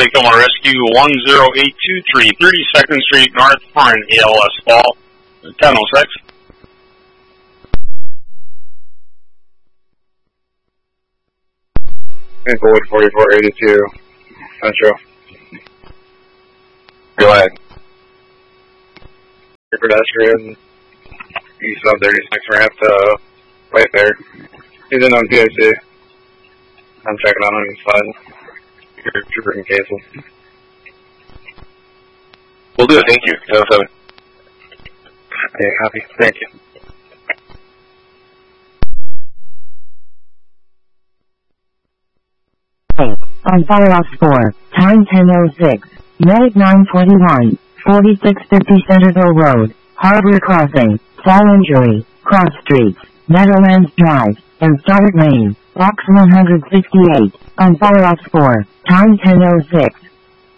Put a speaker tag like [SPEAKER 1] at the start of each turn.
[SPEAKER 1] Tacoma Rescue 10823, 32nd Street North for an ALS call. 1006.
[SPEAKER 2] Maplewood 4482, Central.
[SPEAKER 3] Go ahead.
[SPEAKER 2] Your pedestrian, east of 36 ramp to right there. He's in on PIC. I'm checking on him, he's fine. Your trooper and cases.
[SPEAKER 3] We'll do it, thank you. 1007.
[SPEAKER 2] Okay, copy. Thank you.
[SPEAKER 4] On follow-up 4, time 10:06, Medic 921, 4650 Centerville Road, Harbor Crossing, fall injury, cross streets, Meadowlands Drive, and Stoddard Lane, box 168, on follow-up 4, time 10:06.